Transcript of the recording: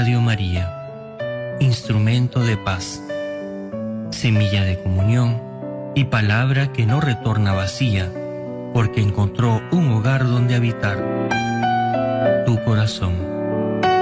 Radio María, instrumento de paz, semilla de comunión y palabra que no retorna vacía, porque encontró un hogar donde habitar. Tu corazón.